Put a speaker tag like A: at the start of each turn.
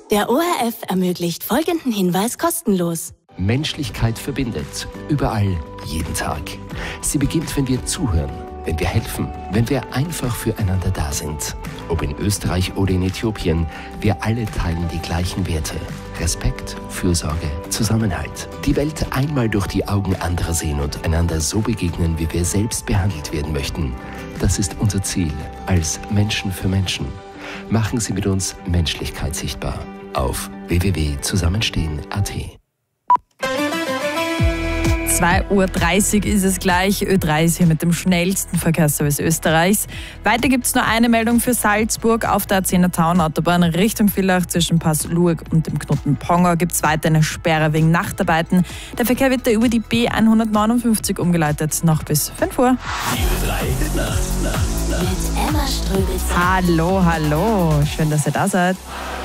A: Der ORF ermöglicht folgenden Hinweis kostenlos.
B: Menschlichkeit verbindet. Überall, jeden Tag. Sie beginnt, wenn wir zuhören, wenn wir helfen, wenn wir einfach füreinander da sind. Ob in Österreich oder in Äthiopien, wir alle teilen die gleichen Werte. Respekt, Fürsorge, Zusammenhalt. Die Welt einmal durch die Augen anderer sehen und einander so begegnen, wie wir selbst behandelt werden möchten. Das ist unser Ziel als Menschen für Menschen. Machen Sie mit uns Menschlichkeit sichtbar auf www.zusammenstehen.at.
C: 2:30 Uhr ist es gleich. Ö3 ist hier mit dem schnellsten Verkehrsservice Österreichs. Weiter gibt es nur eine Meldung für Salzburg. Auf der A10er Taunautobahn Richtung Villach zwischen Pass Lurg und dem Knoten Pongau gibt es weiter eine Sperre wegen Nachtarbeiten. Der Verkehr wird da über die B159 umgeleitet, noch bis 5 Uhr.
A: Mit Emma Ströbitz.
C: Hallo, hallo. Schön, dass ihr da seid.